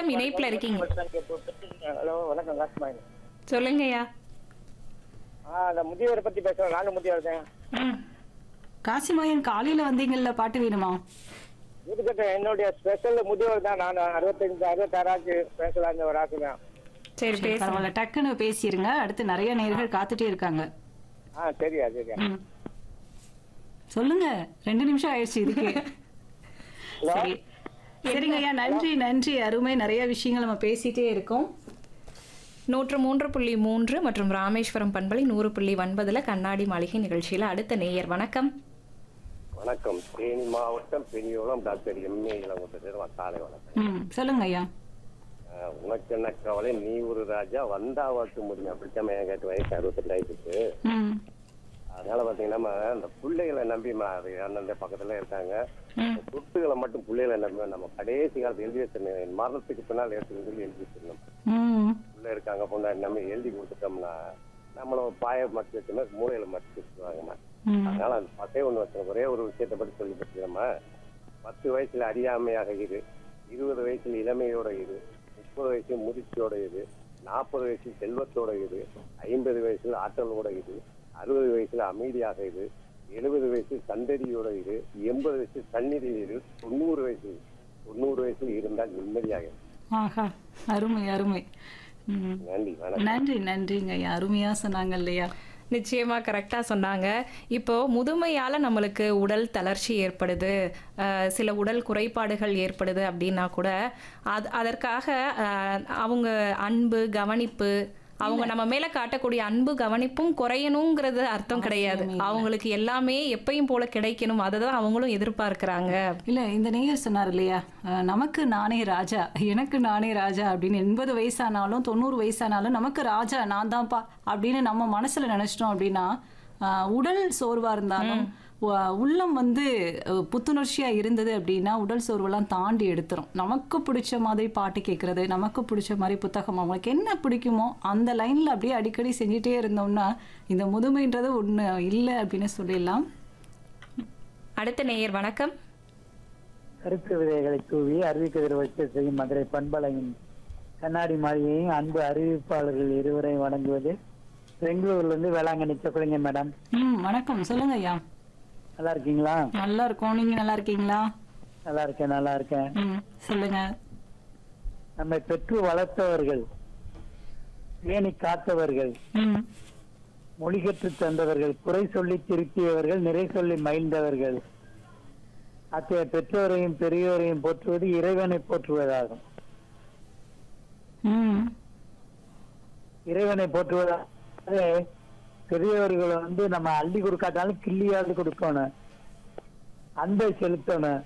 வணக்கம், இணைப்புல இருக்கீங்க. ஹலோ, வணக்கம் காசுமாயன். சொல்லுங்கய்யா. அந்த முதியவரை பத்தி பேசுறேன். நானும் முதியவர் தான். ம். காசிமாயன் காலையில வந்தீங்கல்ல, பாட்டு வேணுமா? இதுக்கிட்ட என்னுடைய ஸ்பெஷல் முதியவர் தான். நான் 65 66 பேசலாங்க ஒரு ஆசை தான். சரி, பேசுங்க. பரவாயில்ல, டக்குன்னு பேசிருங்க. அடுத்து நிறைய நேயர்கள் காத்துட்டே இருக்காங்க. சரியா சரியா. ம். சொல்லுங்க, 2 நிமிஷம் ஆயிடுச்சு இதுக்கு. சரி சரிங்க ஐயா, நன்றி நன்றி, அருமை. நிறைய விஷயங்கள் நம்ம பேசிட்டே இருக்கோம். 103.3 மற்றும் ராமேஸ்வரம் பண்பலை 100.9 கண்ணாடி மாளிகை நிகழ்ச்சியில அடுத்த நேயர். வணக்கம். வணக்கம். தேனி மாவட்டம் பெரியோளம் டாக்டர் எம்ஏ இளங்குட்டர். காலை வணக்கம். சொல்லுங்க ஐயா. உனக்கு என்ன கவலை, நீ ஒரு ராஜா வந்தா வாக்கு முடியும். அப்படித்தான் கேட்டு வயசு 62 ஆயிடுச்சு. அதனால பாத்தீங்கன்னா இந்த பிள்ளைகளை நம்பி அண்ணன் பக்கத்துல இருக்காங்க. சொத்துக்களை மட்டும் பிள்ளைகளை நம்பி நம்ம கடைசி காலத்து எழுதி வச்சிருந்தோம். மரணத்துக்கு பின்னால் எடுத்துன்னு சொல்லி எழுதி வச்சிருந்தோம். பிள்ளை இருக்காங்க பொண்ணாடி நம்ம எழுதி கொடுத்துட்டோம்னா நம்மள பாய மறைச்சு வச்சோம்னா மூளையில மறைச்சு வச்சுருவாங்கம்மா. அதனால அந்த பசை ஒண்ணு வச்சோம். ஒரே ஒரு விஷயத்தை பற்றி சொல்லி வச்சுக்கிறோமா, 10 வயசுல அறியாமையாக இரு, 20 வயசுல இளமையோட இரு, 30 வயசுல முதிர்ச்சியோட இரு, 40 வயசுல செல்வத்தோட இரு, 50 வயசுல ஆற்றலோட இரு, 60 வயசுல அமைதியாக இரு, 70 வயசுல சந்ததியோட இரு, 80 வயசுல தண்ணீரில் இரு, 90 வயசுல இருந்தால் நிம்மதியாக இரு. ஆஹா, அருமை அருமை. நன்றி. நன்றி நன்றிங்க ஐயா, அருமையா சொன்னாங்க இல்லையா? நிச்சயமா கரெக்டா சொன்னாங்க. இப்போ முதுமையால நம்மளுக்கு உடல் தளர்ச்சி ஏற்படுது, சில உடல் குறைபாடுகள் ஏற்படுது அப்படின்னா கூட அதற்காக அவங்க அன்பு கவனிப்பு, அவங்க நம்ம மேல காட்டக்கூடிய அன்பு கவனிப்பும் குறையணுங்கிறது அர்த்தம் கிடையாது. அவங்களுக்கு எல்லாமே எப்பயும் போல கிடைக்கணும், அததான் அவங்களும் எதிர்பார்க்கிறாங்க. இல்ல, இந்த நேயர் சொன்னார் இல்லையா, நமக்கு நானே ராஜா, எனக்கு நானே ராஜா அப்படின்னு. 80 வயசானாலும் 90 வயசானாலும் நமக்கு ராஜா நான் தான்ப்பா அப்படின்னு நம்ம மனசுல நினைச்சிட்டோம் அப்படின்னா, உடல் சோர்வா இருந்தாலும் உள்ளம் புத்துணர்ச்சியா இருந்தது அப்படின்னா உடல் சோர்வெல்லாம் தாண்டி எடுத்துரும். நமக்கு பிடிச்ச மாதிரி பாட்டு கேட்கறது, நமக்கு பிடிச்ச மாதிரி புத்தகம், அவங்களுக்கு என்ன பிடிக்குமோ அந்த லைன்ல அப்படியே அடிக்கடி செஞ்சுட்டே இருந்தோம்னா இந்த முதுமைன்றது ஒண்ணு இல்லை அப்படின்னு சொல்லிடலாம். அடுத்த நேயர். வணக்கம். கருத்து விதைகளை தூவி அறிவிக்கதிர் வச்சு செய்யும் மதுரை பண்பலையின் கண்ணாடி மாளிகையும் அன்பு அறிவிப்பாளர்கள் இருவரையும் வழங்குவது பெங்களூர்ல இருந்து வேளாங்கண்ணி சொக்கலிங்க மேடம். வணக்கம். சொல்லுங்க ஐயா. நல்லா இருக்கீங்களா? நல்லா இருக்கோம். நீங்க நல்லா இருக்கீங்களா? நல்லா இருக்கேன் நல்லா இருக்கேன். சொல்லுங்க. நம்மை பெற்று வளர்த்தவர்கள், பேணி காத்தவர்கள், மொழி கற்று தந்தவர்கள், குறை சொல்லி திருத்தியவர்கள், நிறை சொல்லி மகிழ்ந்தவர்கள், அத்தகைய பெற்றோரையும் பெரியோரையும் போற்றுவது இறைவனை போற்றுவதாகும். இறைவனை போற்றுவதாக பெரியவர்களை நம்ம அள்ளி கொடுக்காட்டாலும் கிள்ளியாவது கொடுக்கணும், அன்பை செலுத்தணும்.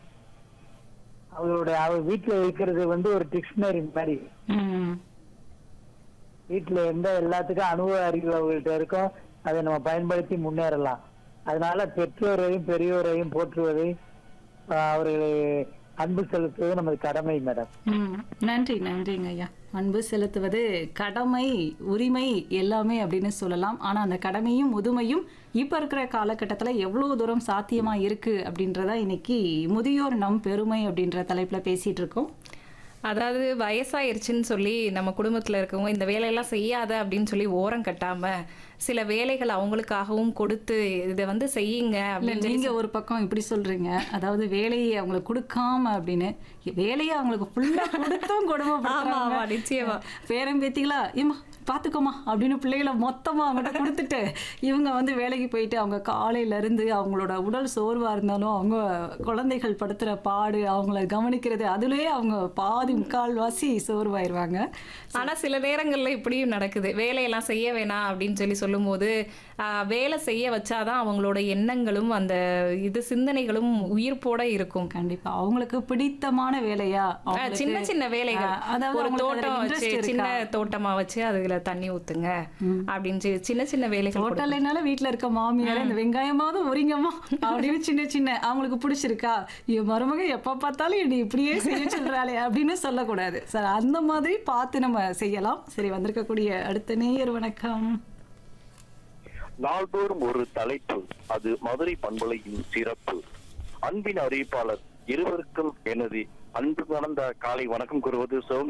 அவர் வீட்டுல இருக்கிறது ஒரு டிக்ஷனரி மாதிரி. வீட்டுல இருந்த எல்லாத்துக்கும் அனுபவ அறிவு அவங்கள்ட்ட இருக்கும், அதை நம்ம பயன்படுத்தி முன்னேறலாம். அதனால பெற்றோரையும் பெரியோரையும் போற்றுவதை, அவர்களை அன்பு செலுத்துவது நமது கடமை மேடம். நன்றி நன்றிங்க ஐயா. அன்பு செலுத்துவது கடமை, உரிமை எல்லாமே அப்படின்னு சொல்லலாம். ஆனா அந்த கடமையும் முதுமையும் இப்ப இருக்கிற காலகட்டத்துல எவ்வளவு தூரம் சாத்தியமா இருக்கு அப்படின்றத இன்னைக்கு முதியோர் நம் பெருமை அப்படின்ற தலைப்புல பேசிட்டு இருக்கோம். அதாவது வயசாயிருச்சுன்னு சொல்லி நம்ம குடும்பத்துல இருக்கவங்க இந்த வேலையெல்லாம் செய்யாத அப்படின்னு சொல்லி ஓரம் கட்டாம சில வேலைகள் அவங்களுக்காகவும் கொடுத்து இதை செய்யுங்க அப்படின்னு. நீங்க ஒரு பக்கம் இப்படி சொல்றீங்க, அதாவது வேலையை அவங்களுக்கு கொடுக்காம அப்படின்னு. வேலையை அவங்களுக்கு ஃபுல்லா கொடுத்தும் கொடுமை. நிச்சயமா பேரம் பேத்திகளா ஏமா பாத்துக்கோமா அப்படின்னு பிள்ளைகளை மொத்தமா அவங்ககிட்ட கொடுத்துட்டு இவங்க வேலைக்கு போயிட்டு அவங்க காலையில இருந்து அவங்களோட உடல் சோர்வா இருந்தாலும் அவங்க குழந்தைகள் படுத்துற பாடு, அவங்கள கவனிக்கிறது, அதுலயே அவங்க பாதி முக்கால்வாசி சோர்வாயிருவாங்க. ஆனா சில நேரங்கள்ல இப்படியும் நடக்குது. வேலையெல்லாம் செய்ய வேணாம் அப்படின்னு சொல்லி சொல்லும் போது வேலை செய்ய வச்சாதான் அவங்களோட எண்ணங்களும் அந்த சிந்தனைகளும் உயிர்ப்போட இருக்கும். கண்டிப்பா அவங்களுக்கு பிடித்தமான வேலையா, சின்ன சின்ன வேலைகள், அதாவது ஒரு தோட்டம் வச்சு, சின்ன தோட்டமா வச்சு அதுல தண்ணி ஊத்துங்க அப்படின்னு சின்ன சின்ன வேலைகள். ஹோட்டல்னால வீட்டுல இருக்க மாமியார இந்த வெங்காயமாவது உரிங்கம்மா அப்படின்னு சின்ன சின்ன அவங்களுக்கு பிடிச்சிருக்கா, மருமக எப்ப பார்த்தாலும் என்னை இப்படியே செய்ய சொல்றாளே அப்படின்னு சொல்லக்கூடாது சார். அந்த மாதிரி பார்த்து நம்ம செய்யலாம். சரி, வந்திருக்கக்கூடிய அடுத்த நேயர். வணக்கம். நாள்தோறும் ஒரு தலைப்பு, அது மதுரை பண்பலையின் சிறப்பு. அன்பின் அறிவிப்பாளர் இருவருக்கும் எனது அன்பு கலந்த காலை வணக்கம் கூறுவது